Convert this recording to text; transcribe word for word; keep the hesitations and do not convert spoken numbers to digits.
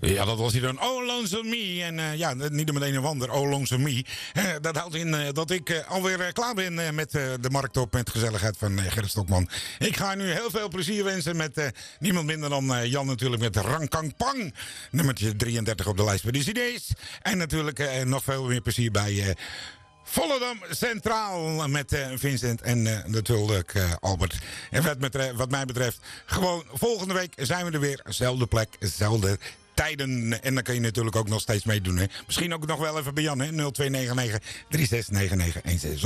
Ja, dat was hier dan Oh Lonesome Me. En uh, ja, niet meteen een wander, Oh Lonesome Me. Uh, dat houdt in uh, dat ik uh, alweer uh, klaar ben uh, met uh, de marktop, met gezelligheid van uh, Gerrit Stokman. Ik ga nu heel veel plezier wensen met uh, niemand minder dan uh, Jan natuurlijk met Rankang Pang. Nummertje drieëndertig op de lijst bij de C D's. En natuurlijk uh, nog veel meer plezier bij... Uh, Volendam Centraal met uh, Vincent en uh, natuurlijk uh, Albert. En wat, met, wat mij betreft, gewoon volgende week zijn we er weer. Zelfde plek, zelfde tijden. En dan kun je natuurlijk ook nog steeds meedoen. Hè? Misschien ook nog wel even bij Jan, hè? nul twee negen negen drie zes negen negen een zes.